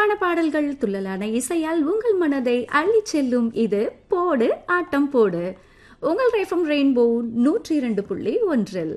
சிறப்பான பாடல்கள் துள்ளலான இசையால் உங்கள் மனதை அள்ளிச் செல்லும் இது போடு ஆட்டம் போடு உங்கள் ரேஃபம் ரெயின்போ 102.1.